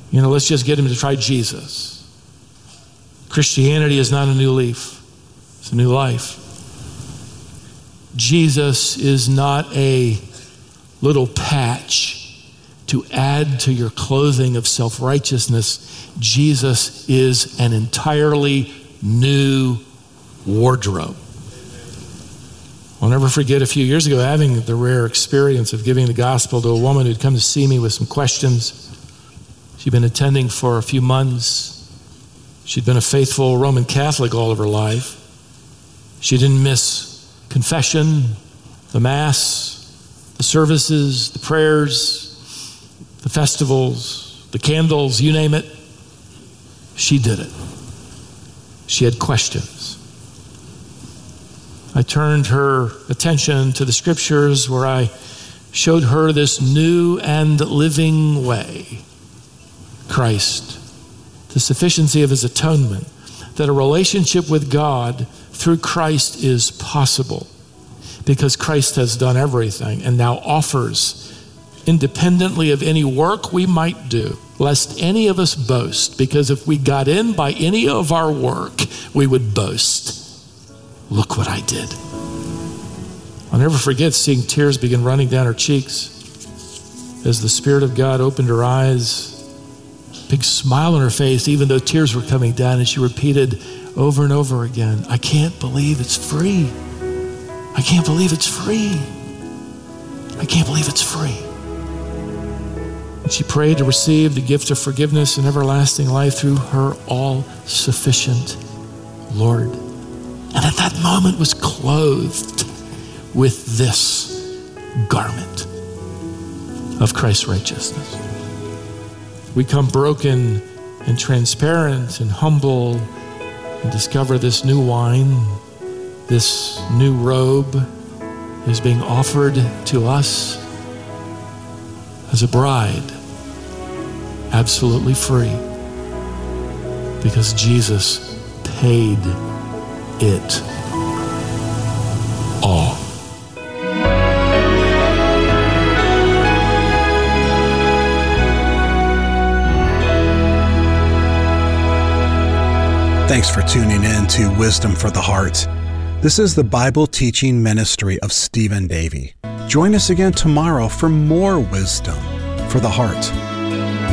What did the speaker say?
Let's just get him to try Jesus. Christianity is not a new leaf. It's a new life. Jesus is not a little patch to add to your clothing of self-righteousness. Jesus is an entirely new wardrobe. I'll never forget a few years ago having the rare experience of giving the gospel to a woman who'd come to see me with some questions. She'd been attending for a few months. She'd been a faithful Roman Catholic all of her life. She didn't miss confession, the Mass, the services, the prayers, the festivals, the candles, you name it. She did it. She had questions. I turned her attention to the scriptures where I showed her this new and living way. Christ, the sufficiency of his atonement, that a relationship with God through Christ is possible because Christ has done everything and now offers, independently of any work we might do, lest any of us boast, because if we got in by any of our work, we would boast. Look what I did. I'll never forget seeing tears begin running down her cheeks as the Spirit of God opened her eyes, big smile on her face, even though tears were coming down, and she repeated over and over again, I can't believe it's free. I can't believe it's free. I can't believe it's free. And she prayed to receive the gift of forgiveness and everlasting life through her all-sufficient Lord. And at that moment was clothed with this garment of Christ's righteousness. We come broken and transparent and humble and discover this new wine, this new robe is being offered to us as a bride, absolutely free, because Jesus paid it all. Thanks for tuning in to Wisdom for the Heart. This is the Bible teaching ministry of Stephen Davey. Join us again tomorrow for more wisdom for the heart.